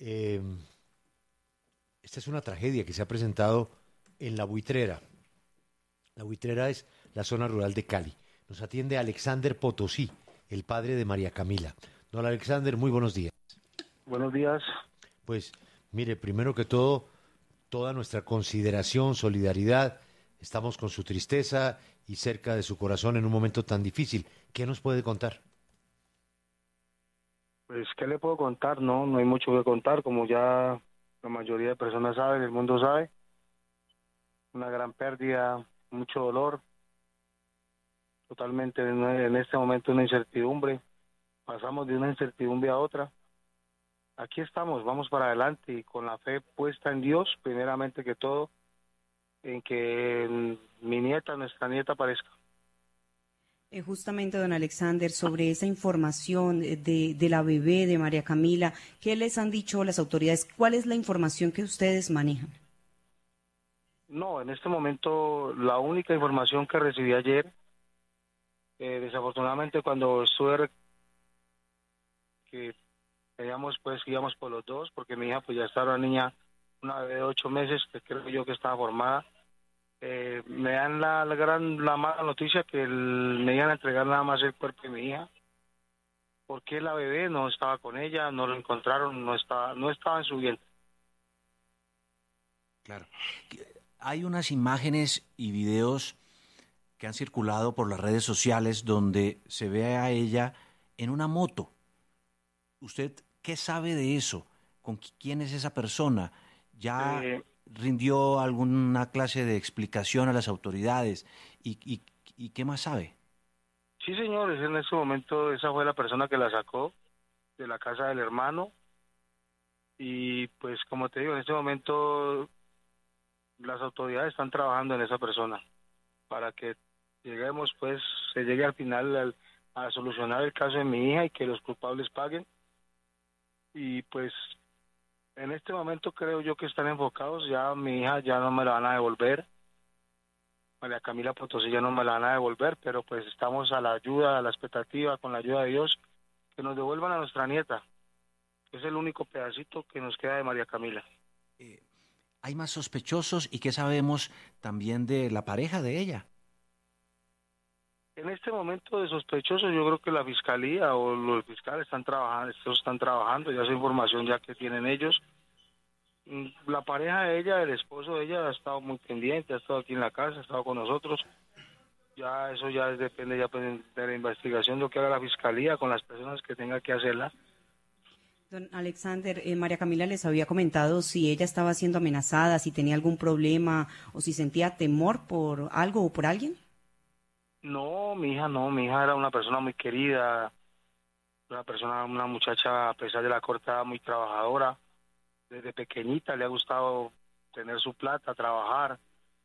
eh, esta es una tragedia que se ha presentado en La Buitrera. La Buitrera es la zona rural de Cali. Nos atiende Alexander Potosí, el padre de María Camila. Don Alexander, muy buenos días. Buenos días. Pues mire, primero que todo, toda nuestra consideración, solidaridad, estamos con su tristeza y cerca de su corazón en un momento tan difícil. ¿Qué nos puede contar? Pues, ¿qué le puedo contar? No hay mucho que contar, como ya la mayoría de personas saben, el mundo sabe. Una gran pérdida, mucho dolor, totalmente en este momento una incertidumbre. Pasamos de una incertidumbre a otra. Aquí estamos, vamos para adelante y con la fe puesta en Dios, primeramente que todo, en que mi nieta, nuestra nieta, aparezca. Justamente, don Alexander, sobre esa información de la bebé de María Camila, ¿qué les han dicho las autoridades? ¿Cuál es la información que ustedes manejan? No, en este momento la única información que recibí ayer, desafortunadamente cuando estuve que íbamos por los dos, porque mi hija pues ya estaba una niña, una bebé de 8 meses, que creo yo que estaba formada. Me dan la mala noticia que me iban a entregar nada más el cuerpo de mi hija, porque la bebé no estaba con ella, no lo encontraron, no estaba en su vientre. Claro. Hay unas imágenes y videos que han circulado por las redes sociales donde se ve a ella en una moto. ¿Usted qué sabe de eso? ¿Con quién es esa persona? ¿Ya rindió alguna clase de explicación a las autoridades? ¿Y qué más sabe? Sí, señores, en ese momento esa fue la persona que la sacó de la casa del hermano y pues como te digo, en este momento las autoridades están trabajando en esa persona para que se llegue al final a solucionar el caso de mi hija y que los culpables paguen. Y pues en este momento creo yo que están enfocados, ya mi hija ya no me la van a devolver, María Camila Potosí ya no me la van a devolver, pero pues estamos a la ayuda, a la expectativa, con la ayuda de Dios, que nos devuelvan a nuestra nieta, que es el único pedacito que nos queda de María Camila. ¿Hay más sospechosos y qué sabemos también de la pareja de ella? En este momento de sospechosos yo creo que la fiscalía o los fiscales están trabajando, ya esa información ya que tienen ellos. La pareja de ella, el esposo de ella ha estado muy pendiente, ha estado aquí en la casa, ha estado con nosotros. Ya eso ya depende ya pues, de la investigación, lo que haga la fiscalía con las personas que tenga que hacerla. Don Alexander, María Camila les había comentado si ella estaba siendo amenazada, si tenía algún problema o si sentía temor por algo o por alguien. No, mi hija era una persona muy querida, una muchacha a pesar de la corta edad muy trabajadora. Desde pequeñita le ha gustado tener su plata, trabajar.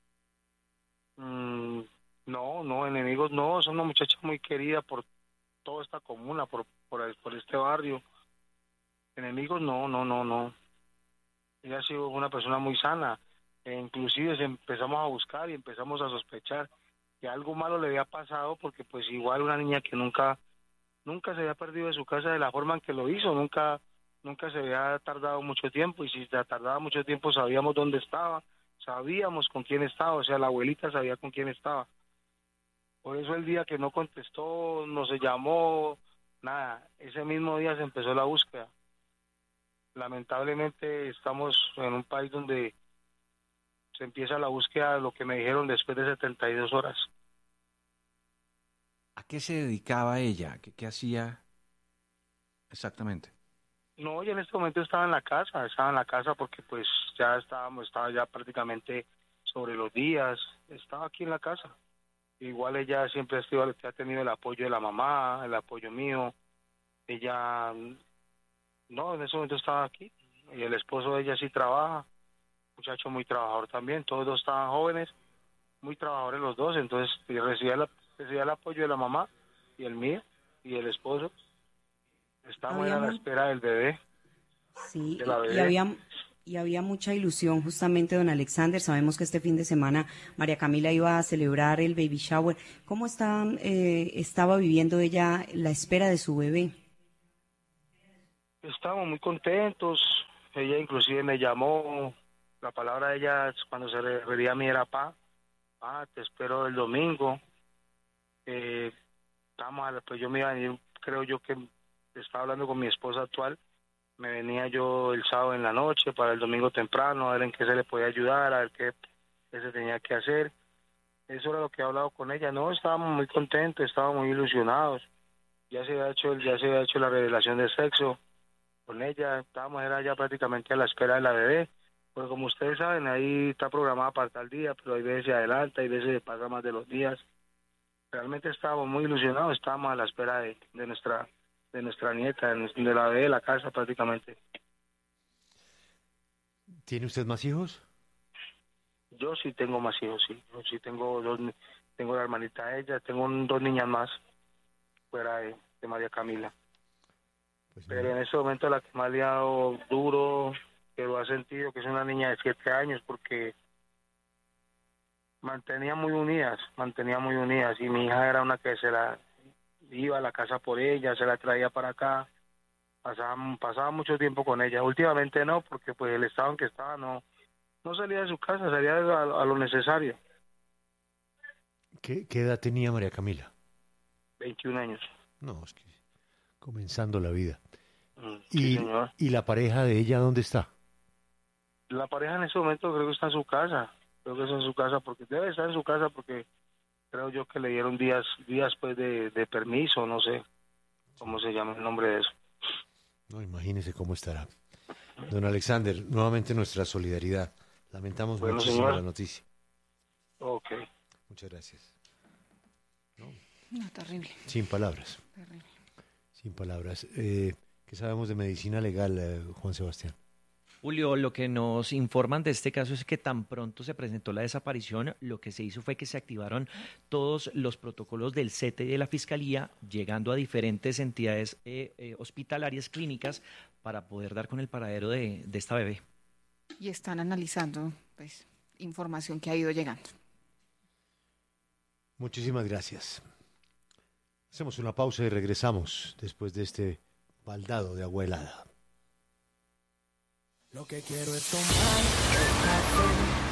No, enemigos no, es una muchacha muy querida por toda esta comuna, por este barrio. Enemigos no. Ella ha sido una persona muy sana. Inclusive empezamos a buscar y empezamos a sospechar que algo malo le había pasado porque pues igual una niña que nunca se había perdido de su casa de la forma en que lo hizo, nunca se había tardado mucho tiempo y si se tardaba mucho tiempo sabíamos dónde estaba, sabíamos con quién estaba, o sea, la abuelita sabía con quién estaba. Por eso el día que no contestó, no se llamó, nada, ese mismo día se empezó la búsqueda. Lamentablemente estamos en un país donde se empieza la búsqueda de lo que me dijeron después de 72 horas. ¿A qué se dedicaba ella? ¿Qué hacía exactamente? No, yo en este momento estaba en la casa porque pues estaba ya prácticamente sobre los días, estaba aquí en la casa. Igual ella siempre ha tenido el apoyo de la mamá, el apoyo mío. Ella, no, en ese momento estaba aquí. Y el esposo de ella sí trabaja, muchacho muy trabajador también. Todos dos estaban jóvenes, muy trabajadores los dos. Entonces recibía el apoyo de la mamá y el mío y el esposo. Estamos a la espera del bebé, Sí, de la y bebé. había mucha ilusión justamente, don Alexander. Sabemos que este fin de semana María Camila iba a celebrar el baby shower. ¿Cómo estaba viviendo ella la espera de su bebé? Estábamos muy contentos. ella inclusive me llamó, la palabra de ella cuando se refería a mí era te espero el domingo. Pues yo me iba a venir, creo yo que estaba hablando con mi esposa actual, me venía yo el sábado en la noche para el domingo temprano, a ver en qué se le podía ayudar, a ver qué se tenía que hacer. Eso era lo que he hablado con ella. No, estábamos muy contentos, estábamos muy ilusionados. Ya se había hecho la revelación de sexo con ella, era ya prácticamente a la espera de la bebé. Porque como ustedes saben, ahí está programada para tal día, pero hay veces se adelanta, hay veces se pasa más de los días. Realmente estábamos muy ilusionados, estábamos a la espera de nuestra nieta, de la bebé de la casa prácticamente. ¿Tiene usted más hijos? Yo sí tengo más hijos, sí. Yo sí tengo tengo la hermanita de ella, tengo dos niñas más fuera de María Camila. Pues Pero en este momento la que más le ha dado duro, que lo ha sentido, que es una niña de 7 años, porque mantenía muy unidas, y mi hija era una que se la iba a la casa por ella, se la traía para acá, pasaba mucho tiempo con ella. Últimamente no, porque pues el estado en que estaba no salía de su casa, salía a lo necesario. ¿Qué edad tenía María Camila? 21 años. No, es que comenzando la vida. Sí, señor. ¿Y la pareja de ella dónde está? La pareja en ese momento creo que está en su casa. Creo que está en su casa, porque debe estar en su casa, porque creo yo que le dieron días pues de permiso, no sé cómo se llama el nombre de eso. No, imagínese cómo estará. Don Alexander, nuevamente nuestra solidaridad. Lamentamos muchísimo señor. la noticia. Ok. Muchas gracias. No, terrible. Sin palabras. Terrible. Sin palabras. ¿Qué sabemos de medicina legal, Juan Sebastián? Julio, lo que nos informan de este caso es que tan pronto se presentó la desaparición, lo que se hizo fue que se activaron todos los protocolos del CETE y de la Fiscalía, llegando a diferentes entidades hospitalarias, clínicas, para poder dar con el paradero de esta bebé. Y están analizando, pues, información que ha ido llegando. Muchísimas gracias. Hacemos una pausa y regresamos después de este baldado de agua helada. Lo que quiero es tomar el café.